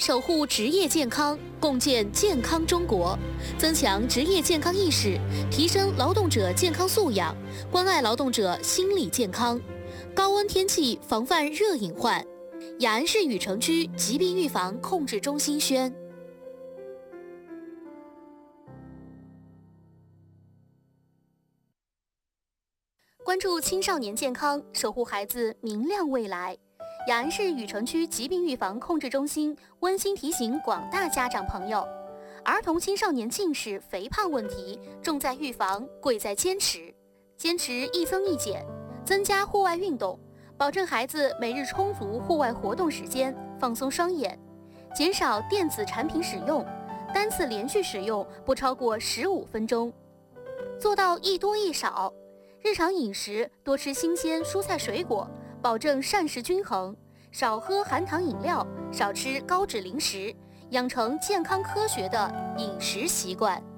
守护职业健康，共建健康中国，增强职业健康意识，提升劳动者健康素养，关爱劳动者心理健康。高温天气防范热隐患。雅安市禹城区疾病预防控制中心宣。关注青少年健康，守护孩子明亮未来。雅安市禹城区疾病预防控制中心温馨提醒广大家长朋友，儿童青少年近视、肥胖问题重在预防，贵在坚持。坚持一增一减，增加户外运动，保证孩子每日充足户外活动时间，放松双眼，减少电子产品使用，单次连续使用不超过15分钟，做到一多一少。日常饮食多吃新鲜蔬菜水果，保证膳食均衡，少喝含糖饮料，少吃高脂零食，养成健康科学的饮食习惯。